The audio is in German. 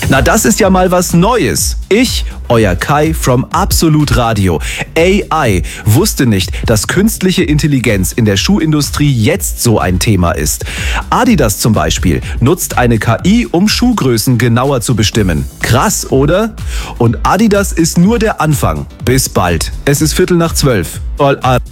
Na, das ist ja mal was Neues. Ich, euer Kai from Absolut Radio. AI wusste nicht, dass künstliche Intelligenz in der Schuhindustrie jetzt so ein Thema ist. Adidas zum Beispiel nutzt eine KI, um Schuhgrößen genauer zu bestimmen. Krass, oder? Und Adidas ist nur der Anfang. Bis bald. Es ist 11:45.